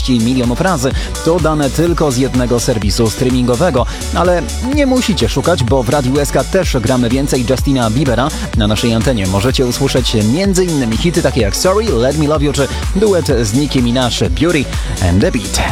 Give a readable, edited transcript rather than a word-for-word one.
40 milionów razy. To dane tylko z jednego serwisu streamingowego, ale nie musicie szukać, bo w Radiu SK też gramy więcej Justina Biebera. Na naszej antenie możecie usłyszeć m.in. hity takie jak Sorry, Let Me Love You czy duet z Nicki Minaj, Beauty and the Beat.